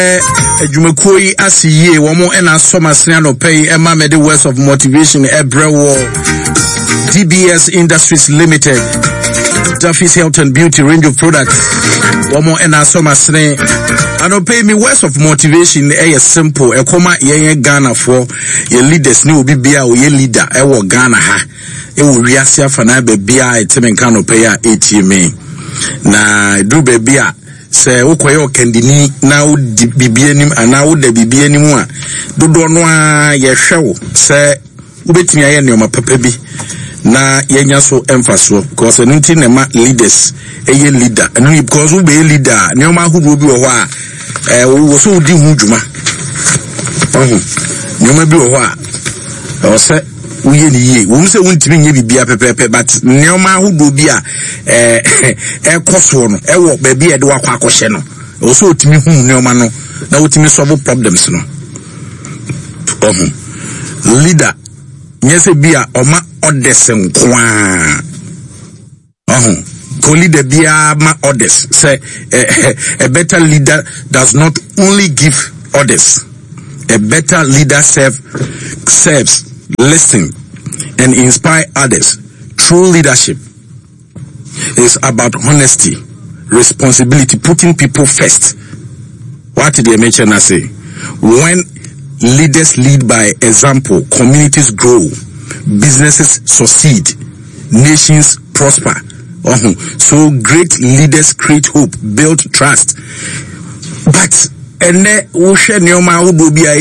Jumekoi asiye womo ena soma seniano pay Emma made words of motivation Ebrewo DBS Industries Limited Duffy's Health and Beauty range of products womo ena soma sene ano pay me words of motivation simple ekoma ye Ghana for ye leaders ni obi bia o ye leader ewo Ghana ha ewo wiase afana be bia eteme nka no pay a etime na do be bia se ukoyo kendini na udi bibienim ana ude bibienim a dodo no a ye hwewo se ubetimi aye ne omapapa bi na yenya so emfaso because nti ne ma leaders eye leader and because we be leader ne omahudo bi wo ho a wo so udi hu dwuma ne oma bi wo ho a o se uye ni ye wo se wontimi nye bibia pepepe but neoma ahodo bi a ekoso no ewo ba bi e de wakwa akɔhye no wo so otimi hu neoma no na otimi solve problems no leader nyese bi a oma odesen kwa ko leader bia ma orders say a better leader does not only give orders. A better leader serves, listen, and inspire others. True leadership is about honesty, responsibility, putting people first. What did they mention? I say, when leaders lead by example, communities grow, businesses succeed, nations prosper. So great leaders create hope, build trust. But